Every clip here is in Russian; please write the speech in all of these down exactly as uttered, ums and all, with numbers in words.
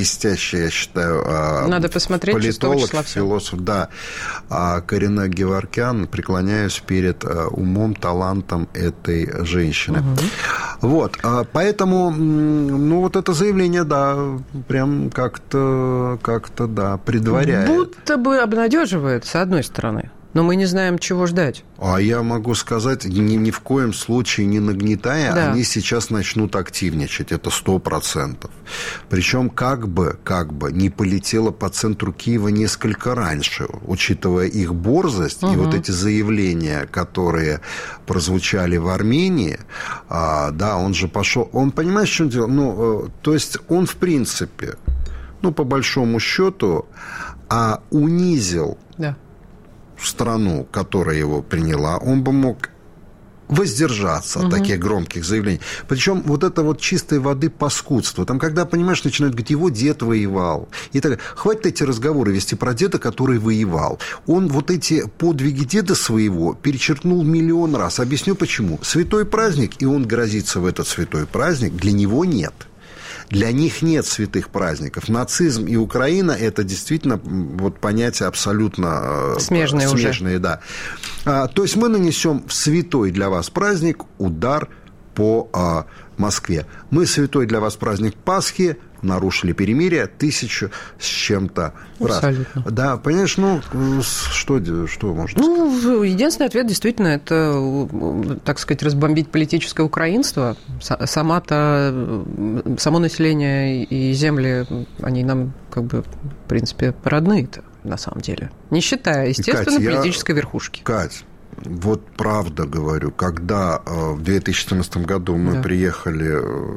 блестящая, я считаю, Надо посмотреть, политолог, философ, да, Карина Геворкян. Преклоняюсь перед умом, талантом этой женщины. Угу. Вот, поэтому, ну, вот это заявление, да, прям как-то, как-то, да, предваряет. Будто бы обнадеживает, с одной стороны. Но мы не знаем, чего ждать. А я могу сказать, ни, ни в коем случае не нагнетая, да. Они сейчас начнут активничать, это сто процентов. Причем как бы, как бы не полетело по центру Киева несколько раньше, учитывая их борзость, угу. И вот эти заявления, которые прозвучали в Армении, а, да, он же пошел, он, понимаешь, в чем дело? Ну, то есть он, в принципе, ну, по большому счету, а, унизил... Да. страну, которая его приняла, он бы мог воздержаться от угу. таких громких заявлений. Причем вот это вот чистой воды паскудство. Там, когда, понимаешь, начинают говорить, его дед воевал. И так далее. Хватит эти разговоры вести про деда, который воевал. Он вот эти подвиги деда своего перечеркнул миллион раз. Объясню почему. Святой праздник, и он грозится в этот святой праздник, для него нет. Для них нет святых праздников. Нацизм и Украина – это действительно вот понятия абсолютно смежные, смежные, да. А, то есть мы нанесем в святой для вас праздник удар по а, Москве. Мы святой для вас праздник Пасхи нарушили перемирие тысячу с чем-то раз. Абсолютно. Да, понимаешь, ну, что, что можно сказать? Ну, единственный ответ действительно это, так сказать, разбомбить политическое украинство. Сама-то, само население и земли, они нам, как бы, в принципе, родные-то, на самом деле. Не считая, естественно, Кать, политической я... верхушки. Кать, вот правда говорю, когда в две тысячи четырнадцатом году мы да. приехали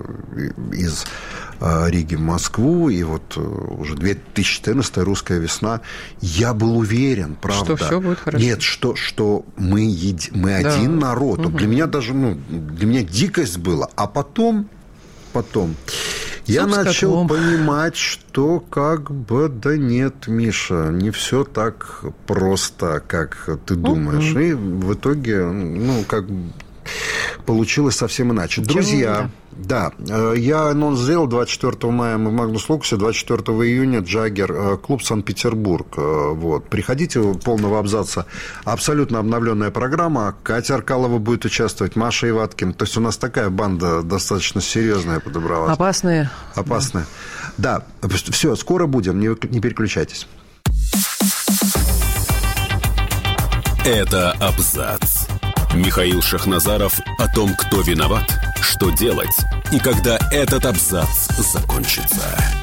из Риги в Москву, и вот уже две тысячи четырнадцатая русская весна, я был уверен, правда. Что все будет хорошо. Нет, что, что мы, еди, мы да. один народ. Угу. Для меня даже, ну, для меня дикость была. А потом, потом... Я начал котлом. понимать, что как бы, да нет, Миша, не все так просто, как ты думаешь. Uh-huh. И в итоге, ну, как получилось совсем иначе. Чем Друзья, да, я анонс сделал двадцать четвёртого мая мы в Магнус Лукасе, двадцать четвёртого июня Джаггер, клуб Санкт-Петербург. Вот. Приходите, полного абзаца. Абсолютно обновленная программа. Катя Аркалова будет участвовать, Маша Иваткин. То есть у нас такая банда достаточно серьезная подобралась. Опасные. Опасные. Да, да. Все, скоро будем, не, не переключайтесь. Это абзац. Михаил Шахназаров о том, кто виноват, что делать и когда этот абзац закончится.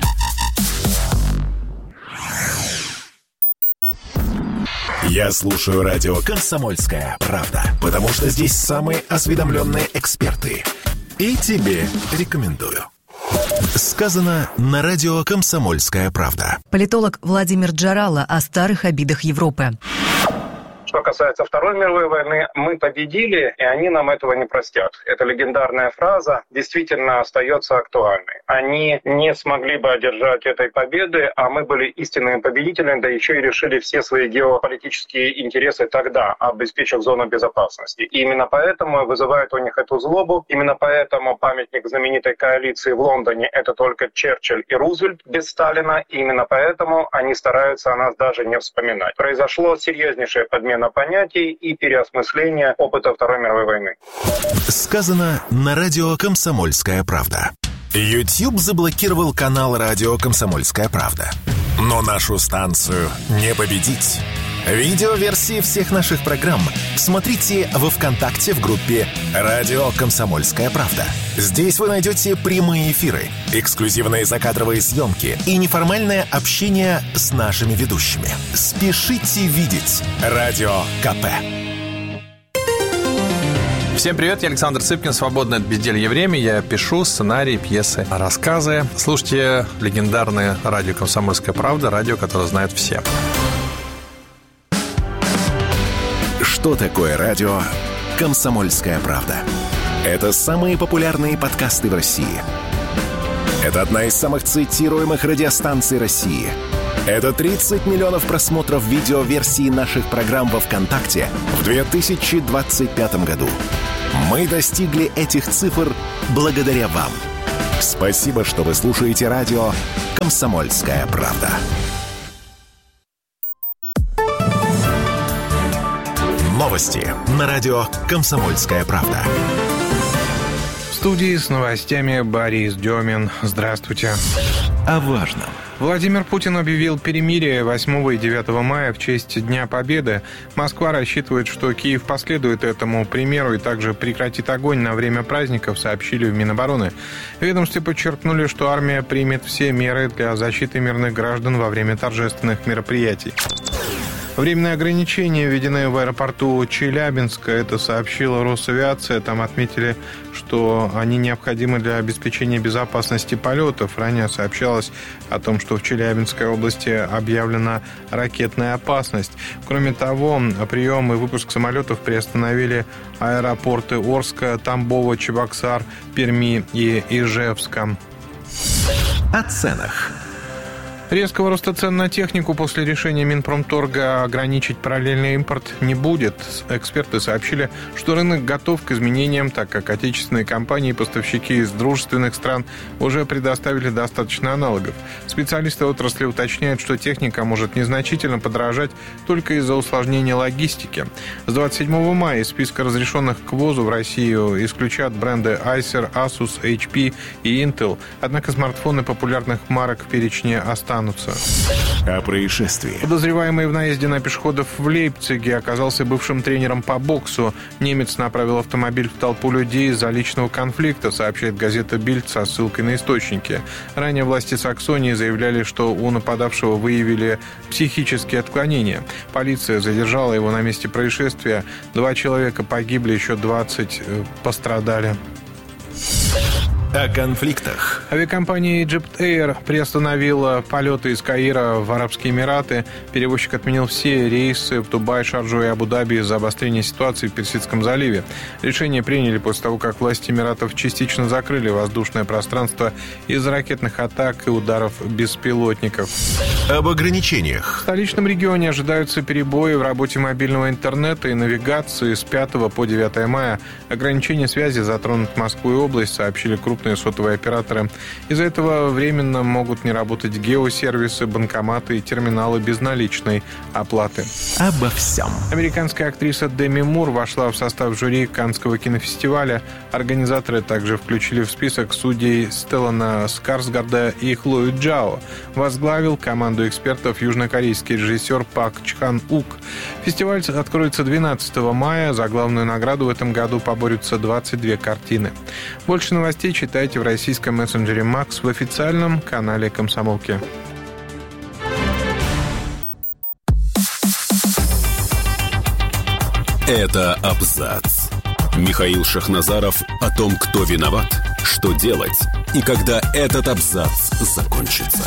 Я слушаю радио «Комсомольская правда», потому что здесь самые осведомленные эксперты. И тебе рекомендую. Сказано на радио «Комсомольская правда». Политолог Владимир Джарало о старых обидах Европы. Что касается Второй мировой войны, мы победили, и они нам этого не простят. Эта легендарная фраза действительно остается актуальной. Они не смогли бы одержать этой победы, а мы были истинными победителями, да еще и решили все свои геополитические интересы тогда, обеспечив зону безопасности. И именно поэтому вызывает у них эту злобу, именно поэтому памятник знаменитой коалиции в Лондоне – это только Черчилль и Рузвельт без Сталина, и именно поэтому они стараются о нас даже не вспоминать. Произошло серьезнейшее подмена понятий и переосмысление опыта Второй мировой войны. Сказано на радио «Комсомольская правда». YouTube заблокировал канал радио «Комсомольская правда». Но нашу станцию не победить. Видеоверсии всех наших программ смотрите во ВКонтакте в группе «Радио Комсомольская правда». Здесь вы найдете прямые эфиры, эксклюзивные закадровые съемки и неформальное общение с нашими ведущими. Спешите видеть Радио КП. Всем привет, я Александр Цыпкин, свободное от безделья время. Я пишу сценарии, пьесы, рассказы. Слушайте легендарное радио «Комсомольская правда», радио, которое знают все. Что такое радио «Комсомольская правда»? Это самые популярные подкасты в России. Это одна из самых цитируемых радиостанций России. Это тридцать миллионов просмотров видеоверсии наших программ во ВКонтакте в две тысячи двадцать пятом году. Мы достигли этих цифр благодаря вам. Спасибо, что вы слушаете радио «Комсомольская правда». Новости на радио «Комсомольская правда». В студии с новостями Борис Демин. Здравствуйте. О важном. Владимир Путин объявил перемирие восьмого и девятого мая в честь Дня Победы. Москва рассчитывает, что Киев последует этому примеру и также прекратит огонь на время праздников, сообщили в Минобороны. В ведомстве подчеркнули, что армия примет все меры для защиты мирных граждан во время торжественных мероприятий. Временные ограничения введены в аэропорту Челябинска. Это сообщила Росавиация. Там отметили, что они необходимы для обеспечения безопасности полетов. Ранее сообщалось о том, что в Челябинской области объявлена ракетная опасность. Кроме того, прием и выпуск самолетов приостановили аэропорты Орска, Тамбова, Чебоксар, Перми и Ижевска. О ценах. Резкого роста цен на технику после решения Минпромторга ограничить параллельный импорт не будет. Эксперты сообщили, что рынок готов к изменениям, так как отечественные компании и поставщики из дружественных стран уже предоставили достаточно аналогов. Специалисты отрасли уточняют, что техника может незначительно подорожать только из-за усложнения логистики. С двадцать седьмого мая из списка разрешенных к ввозу в Россию исключат бренды Acer, Asus, эйч пи и Intel. Однако смартфоны популярных марок в перечне останутся. О происшествии. Подозреваемый в наезде на пешеходов в Лейпциге оказался бывшим тренером по боксу. Немец направил автомобиль в толпу людей из-за личного конфликта, сообщает газета «Бильд» со ссылкой на источники. Ранее власти Саксонии заявляли, что у нападавшего выявили психические отклонения. Полиция задержала его на месте происшествия. Два человека погибли, еще двадцать пострадали. О конфликтах. Авиакомпания Egypt Air приостановила полеты из Каира в Арабские Эмираты. Перевозчик отменил все рейсы в Дубай, Шарджу и Абу-Даби из-за обострения ситуации в Персидском заливе. Решение приняли после того, как власти Эмиратов частично закрыли воздушное пространство из-за ракетных атак и ударов беспилотников. Об ограничениях. В столичном регионе ожидаются перебои в работе мобильного интернета и навигации с пятого по девятое мая. Ограничения связи затронут Москву и область, сообщили крупные сотовые операторы. Из-за этого временно могут не работать геосервисы, банкоматы и терминалы безналичной оплаты. Обо всем. Американская актриса Деми Мур вошла в состав жюри Каннского кинофестиваля. Организаторы также включили в список судей Стеллана Скарсгарда и Хлою Джао. Возглавил команду экспертов южнокорейский режиссер Пак Чхан Ук. Фестиваль откроется двенадцатого мая. За главную награду в этом году поборются двадцать две картины. Больше новостей читайте в российском мессенджере Макс в официальном канале «Комсомолки». Это абзац. Михаил Шахназаров о том, кто виноват, что делать и когда этот абзац закончится.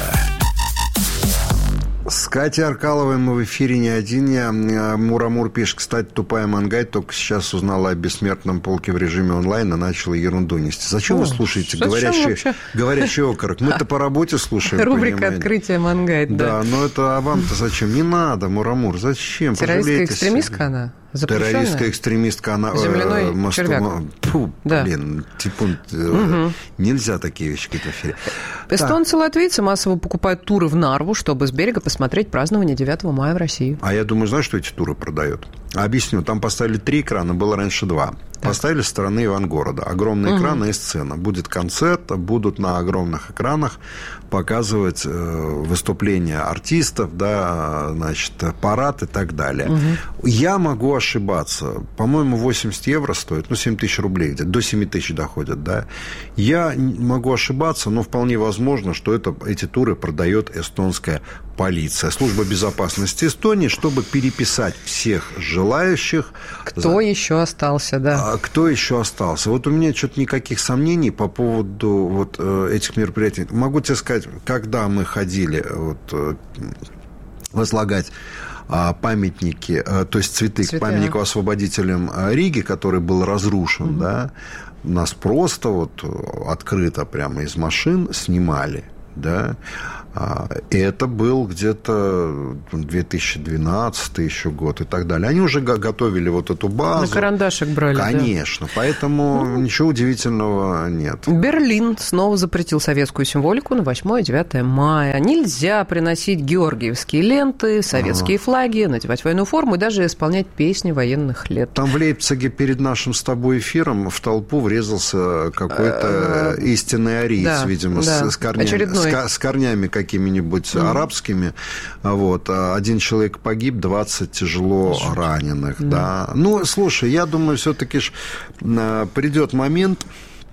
С Катей Аркаловой мы в эфире не один. Я Мурамур пишет, кстати, тупая Мангайт только сейчас узнала о бессмертном полке в режиме онлайн и начала ерунду нести. Зачем О, вы слушаете говорящий, говорящий окорок? Мы-то по работе слушаем. Рубрика понимаете? «Открытие Мангайт». Да, да, но это а вам-то зачем? Не надо, Мурамур, зачем? Террористская экстремистка она? Запрещенная? Террористская экстремистка, она... Земляной э, мосту, червяк. Фу, да. Блин, типа, угу. Нельзя такие вещи говорить в эфире. Эстонцы и латвийцы массово покупают туры в Нарву, чтобы с берега посмотреть празднование девятого мая в России. А я думаю, знаешь, что эти туры продают? Объясню. Там поставили три экрана, было раньше два. Так. Поставили со стороны Ивангорода. Огромный угу. экран и сцена. Будет концерт, будут на огромных экранах показывать э, выступления артистов, да, значит, парад и так далее. Угу. Я могу ошибаться. По-моему, восемьдесят евро стоит, ну, семь тысяч рублей где-то, до семь тысяч доходят, да. Я могу ошибаться, но вполне возможно, что это, эти туры продает эстонская полиция, служба безопасности Эстонии, чтобы переписать всех желающих. Кто еще остался, да. А кто еще остался? Вот у меня что-то никаких сомнений по поводу вот этих мероприятий. Могу тебе сказать, когда мы ходили вот, возлагать памятники, то есть цветы, цветы к памятнику а? освободителям Риги, который был разрушен, угу. да, нас просто вот открыто прямо из машин снимали. да. И это был где-то две тысячи двенадцатый еще год и так далее. Они уже готовили вот эту базу. На карандашик брали. Конечно. Да. Поэтому ну, ничего удивительного нет. Берлин снова запретил советскую символику на восьмое и девятое мая. Нельзя приносить георгиевские ленты, советские ага. флаги, надевать военную форму и даже исполнять песни военных лет. Там в Лейпциге перед нашим с тобой эфиром в толпу врезался какой-то истинный ариец, видимо, с корнями, с корнями какими-нибудь mm-hmm. арабскими. Вот. Один человек погиб, двадцать тяжело Жуть. раненых. Mm-hmm. Да. Ну, слушай, я думаю, все-таки ж придет момент,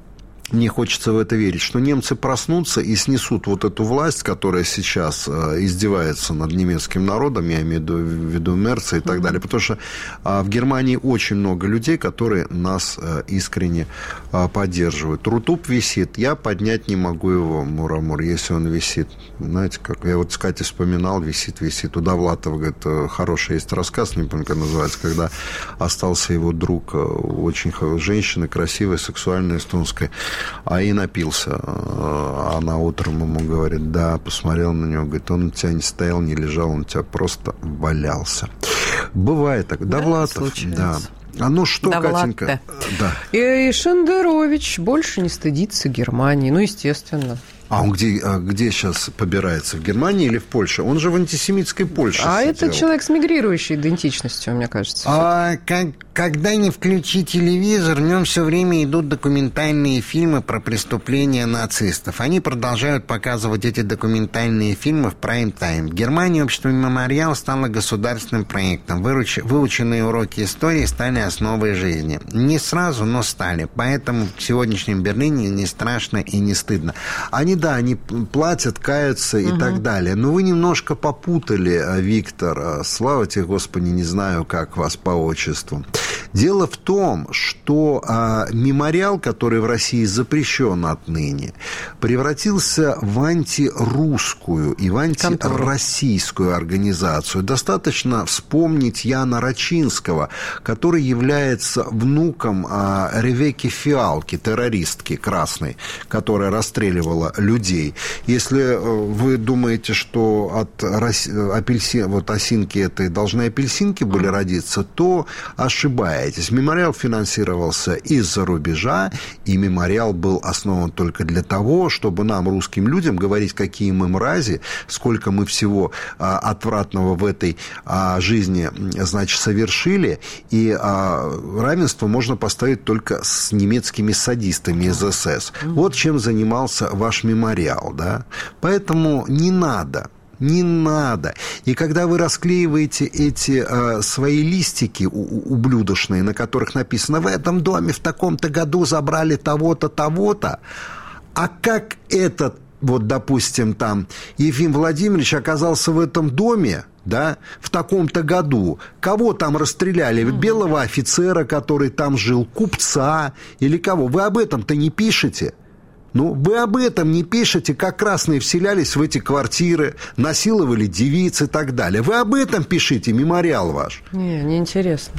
мне хочется в это верить, что немцы проснутся и снесут вот эту власть, которая сейчас издевается над немецким народом, я имею в виду Мерца и так mm-hmm. далее, потому что в Германии очень много людей, которые нас искренне поддерживают. Рутуб висит, я поднять не могу его, Мурамур, если он висит. Знаете, как я вот с Катей вспоминал, висит, висит. У Довлатова, говорит, хороший есть рассказ, не помню, как называется, когда остался его друг, очень женщина, красивая, сексуальная, эстонская, а и напился. Она утром ему говорит, да, посмотрел на него, говорит, он у тебя не стоял, не лежал, он у тебя просто валялся. Бывает так. Да, Довлатов, да. А ну что, Довлатов. Катенька? Да. И Шендерович больше не стыдится Германии, ну, естественно. А он где, а где сейчас побирается? В Германии или в Польше? Он же в антисемитской Польше А сидел. это человек с мигрирующей идентичностью, мне кажется. А, как, когда не включи телевизор, в нем все время идут документальные фильмы про преступления нацистов. Они продолжают показывать эти документальные фильмы в прайм-тайм. В Германии общество «Мемориал» стало государственным проектом. Выруч... Выученные уроки истории стали основой жизни. Не сразу, но стали. Поэтому в сегодняшнем Берлине не страшно и не стыдно. Они Да, они платят, каются и угу. так далее. Но вы немножко попутали, Виктор. Слава тебе, Господи, не знаю, как вас по отчеству. Дело в том, что а, мемориал, который в России запрещен отныне, превратился в антирусскую и в антироссийскую организацию. Достаточно вспомнить Яна Рачинского, который является внуком а, Ревекки Фиалки, террористки красной, которая расстреливала людей. Если вы думаете, что от апельсин, вот осинки этой должны апельсинки были родиться, то ошибаетесь. Мемориал финансировался из-за рубежа, и мемориал был основан только для того, чтобы нам, русским людям, говорить, какие мы мрази, сколько мы всего а, отвратного в этой а, жизни, значит, совершили, и а, равенство можно поставить только с немецкими садистами из эс эс. Вот чем занимался ваш мемориал, да? Поэтому не надо. Не надо. И когда вы расклеиваете эти э, свои листики ублюдочные, на которых написано, в этом доме в таком-то году забрали того-то, того-то, а как этот, вот, допустим, там, Ефим Владимирович оказался в этом доме, да, в таком-то году, кого там расстреляли? Белого офицера, который там жил, купца или кого? Вы об этом-то не пишете. Ну, вы об этом не пишете, как красные вселялись в эти квартиры, насиловали девиц и так далее. Вы об этом пишите, мемориал ваш. Не, неинтересно.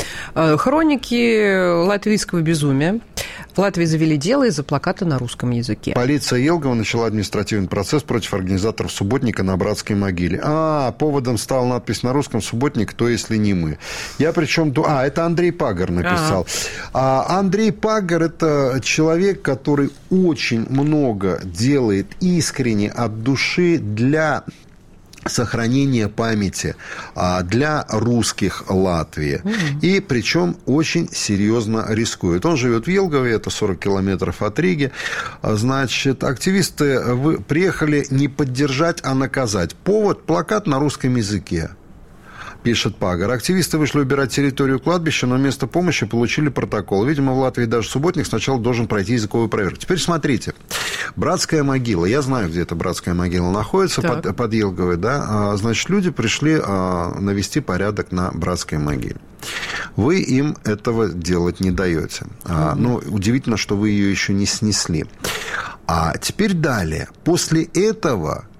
Хроники латвийского безумия. В Латвии завели дело из-за плаката на русском языке. Полиция Елгова начала административный процесс против организаторов субботника на братской могиле. А, поводом стала надпись на русском «Субботник, кто, если не мы». Я причем... А, это Андрей Пагар написал. А. А Андрей Пагар – это человек, который очень много делает искренне от души для... сохранение памяти а, для русских Латвии. Mm-hmm. И причем очень серьезно рискует. Он живет в Елгове, это сорок километров от Риги. Значит, активисты вы приехали не поддержать, а наказать. Повод – плакат на русском языке. Пишет Пагар. Активисты вышли убирать территорию кладбища, но вместо помощи получили протокол. Видимо, в Латвии даже субботник сначала должен пройти языковую проверку. Теперь смотрите. Братская могила. Я знаю, где эта братская могила находится, под, под Елговой. Да? Значит, люди пришли навести порядок на братской могиле. Вы им этого делать не даете. Mm-hmm. Ну, удивительно, что вы ее еще не снесли. А теперь далее. После этого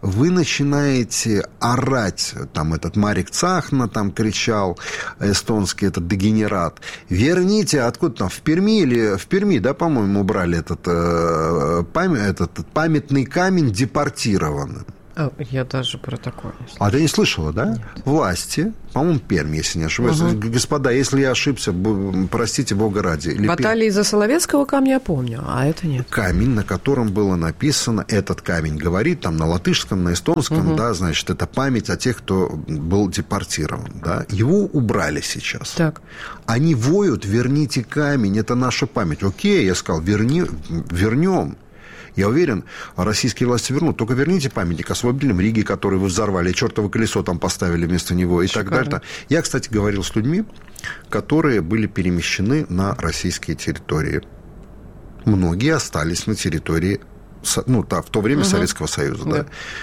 вы начинаете орать, там этот Марик Цахна там кричал, эстонский этот дегенерат, верните, откуда там, в Перми или в Перми, да, по-моему, убрали этот, э, память, этот памятный камень депортированным. Я даже про такое не слышала. А ты не слышала, да? Нет. Власти, по-моему, Пермь, если не ошибаюсь. Угу. Господа, если я ошибся, простите Бога ради. Баталии из-за Соловецкого камня я помню, а это нет. Камень, на котором было написано, этот камень говорит, там на латышском, на эстонском, угу. да, значит, это память о тех, кто был депортирован, да. Его убрали сейчас. Так. Они воют, верните камень, это наша память. Окей, я сказал, верни, вернем. Я уверен, российские власти вернут. Только верните памятник освободителям Риги, который вы взорвали, чертово колесо там поставили вместо него и Шикарно. Так далее. Я, кстати, говорил с людьми, которые были перемещены на российские территории. Многие остались на территории, ну, в то время угу. Советского Союза, да.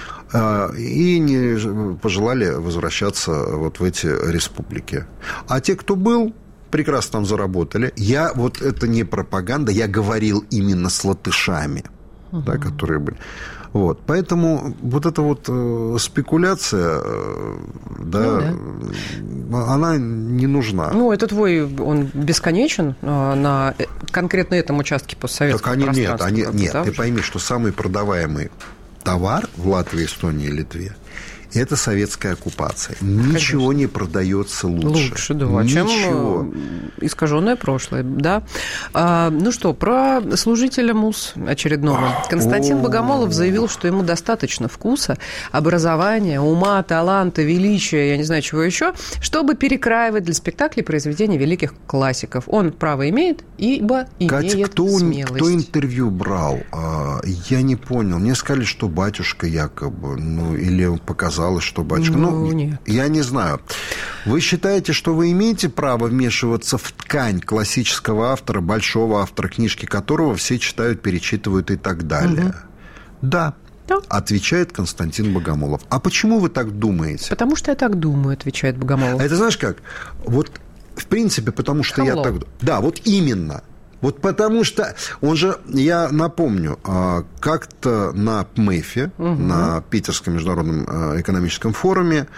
да. И не пожелали возвращаться вот в эти республики. А те, кто был, прекрасно там заработали. Я, вот это не пропаганда, я говорил именно с латышами. Uh-huh. Да, которые были. Вот. Поэтому вот эта вот э, спекуляция, э, да, ну, да, она не нужна. Ну, это твой, он бесконечен э, на конкретно этом участке постсоветского так они, пространства. Нет, они, нет да, ты уже? пойми, что самый продаваемый товар в Латвии, Эстонии и Литве – это советская оккупация. Ничего Конечно. Не продается лучше. Лучше, да. Чем искаженное прошлое, да. А, ну что, про служителя МУС очередного. Константин Богомолов заявил, что ему достаточно вкуса, образования, ума, таланта, величия, я не знаю, чего еще, чтобы перекраивать для спектаклей произведения великих классиков. Он право имеет, ибо Катя, имеет кто, смелость. Кто интервью брал? Я не понял. Мне сказали, что батюшка якобы, ну, или показал, что батюшка... Ну, ну нет. Я не знаю. Вы считаете, что вы имеете право вмешиваться в ткань классического автора, большого автора, книжки которого все читают, перечитывают и так далее? Угу. Да. Да. Отвечает Константин Богомолов. А почему вы так думаете? Потому что я так думаю, отвечает Богомолов. А это знаешь как? Вот, в принципе, потому что Хамло. я так думаю. Да, вот именно. Вот потому что, он же, я напомню, как-то на ПМЭФе, угу. на Питерском международном экономическом форуме,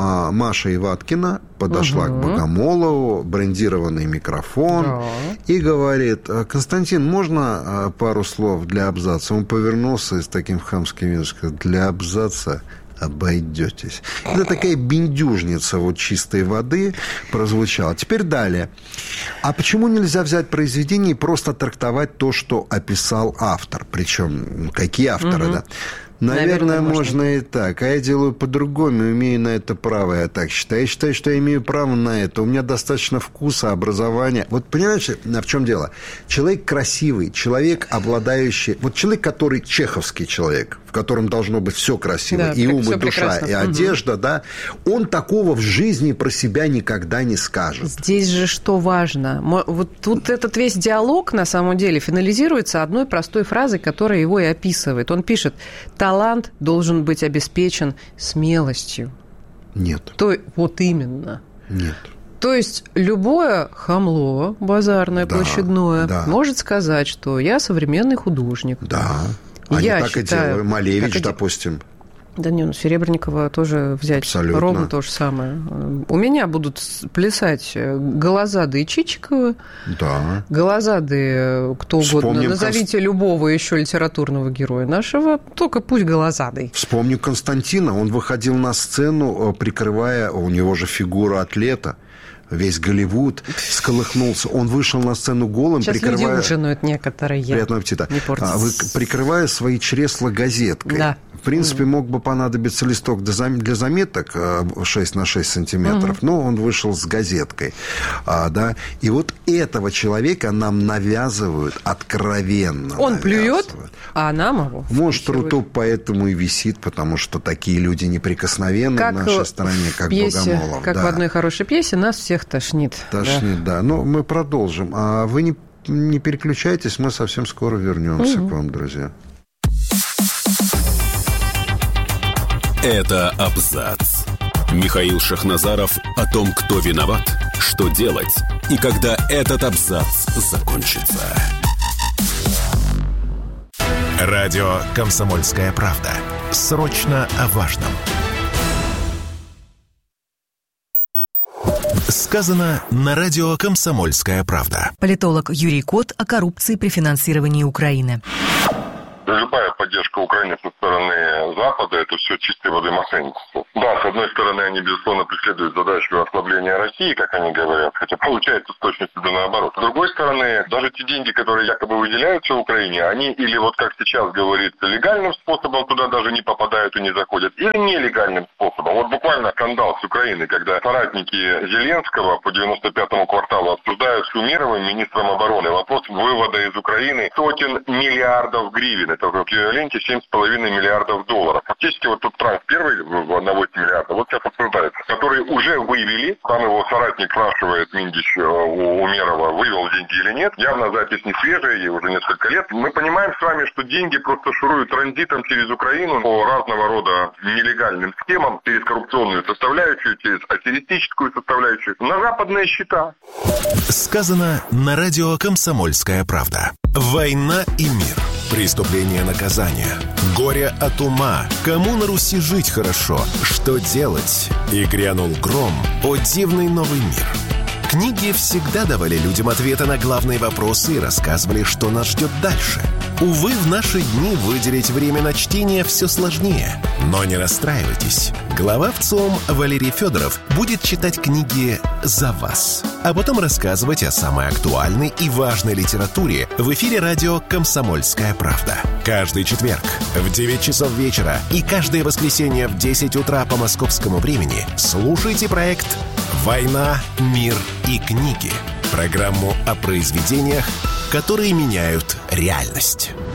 Маша Иваткина подошла угу. к Богомолову, брендированный микрофон, да. и говорит: Константин, можно пару слов для абзаца? Он повернулся и с таким хамским видом сказал: для абзаца обойдетесь. Это такая бендюжница вот чистой воды прозвучала. Теперь далее. А почему нельзя взять произведение и просто трактовать то, что описал автор? Причем, какие авторы, угу. да? Наверное, Наверное можно. можно и так. А я делаю по-другому, имею на это право, я так считаю. Я считаю, что я имею право на это. У меня достаточно вкуса, образования. Вот понимаете, в чем дело? Человек красивый, человек, обладающий... Вот человек, который чеховский человек, в котором должно быть все красиво, да, и ум, и душа, прекрасно. И одежда, угу. да, он такого в жизни про себя никогда не скажет. Здесь же что важно? Вот тут этот весь диалог, на самом деле, финализируется одной простой фразой, которая его и описывает. Он пишет: талант должен быть обеспечен смелостью. Нет. То, вот именно. Нет. То есть любое хамло, базарное, да, площадное, да. может сказать, что я современный художник. Да. Они я так считаю, и делают. Малевич, так и... допустим. Да не, ну, Серебренникова тоже взять. Абсолютно. Ровно то же самое. У меня будут плясать Голозады и Чичикова. Да. Голозады, кто Вспомним угодно. Назовите Конст... любого еще литературного героя нашего, только пусть Голозадой. Вспомню Константина. Он выходил на сцену, прикрывая, у него же фигура атлета. Весь Голливуд всколыхнулся. Он вышел на сцену голым, сейчас прикрывая... люди ужинают некоторые. Приятного аппетита. А, вы, прикрывая свои чресла газеткой. Да. В принципе, мог бы понадобиться листок для заметок шесть на шесть сантиметров, угу. но он вышел с газеткой. А, да? И вот этого человека нам навязывают откровенно. Он навязывают. плюет, а нам его. Может, Рутуб поэтому и висит, потому что такие люди неприкосновенны как в нашей стране, как пьесе, Богомолов. Как да. в одной хорошей пьесе, нас всех тошнит. Тошнит, да. да. Но мы продолжим. А вы не, не переключайтесь, мы совсем скоро вернемся угу. к вам, друзья. Это абзац. Михаил Шахназаров о том, кто виноват, что делать и когда этот абзац закончится. Радио «Комсомольская правда». Срочно о важном. Сказано на радио «Комсомольская правда». Политолог Юрий Кот о коррупции при финансировании Украины. Любая поддержка Украины со стороны Запада – это все чистой воды мошенничество. Да, с одной стороны, они, безусловно, преследуют задачу ослабления России, как они говорят, хотя получается с точностью до наоборот. С другой стороны, даже те деньги, которые якобы выделяются Украине, они или вот как сейчас говорится, легальным способом туда даже не попадают и не заходят, или нелегальным способом. Вот буквально скандал с Украиной, когда соратники Зеленского по девяносто пятому кварталу обсуждают с Умеровым, министром обороны, вопрос вывода из Украины сотен миллиардов гривен. Это в эквиваленте семь с половиной миллиардов долларов. Фактически вот тут транс первый на восемь миллиардов, вот сейчас обсуждается, который уже вывели. Там его соратник спрашивает, Миндич, у Умерова, вывел деньги или нет. Явно запись не свежая, ей уже несколько лет. Мы понимаем с вами, что деньги просто шуруют транзитом через Украину по разного рода нелегальным схемам, через коррупционную составляющую, через аферистическую составляющую, на западные счета. Сказано на радио «Комсомольская правда». Война и мир. Преступление, наказание. Горе от ума. Кому на Руси жить хорошо? Что делать? И грянул гром. О дивный новый мир. Книги всегда давали людям ответы на главные вопросы и рассказывали, что нас ждет дальше. Увы, в наши дни выделить время на чтение все сложнее. Но не расстраивайтесь. Глава ВЦИОМ Валерий Федоров будет читать книги за вас, а потом рассказывать о самой актуальной и важной литературе в эфире радио «Комсомольская правда». Каждый четверг в девять часов вечера и каждое воскресенье в десять утра по московскому времени слушайте проект «Война, мир и книги». Программу о произведениях, которые меняют реальность.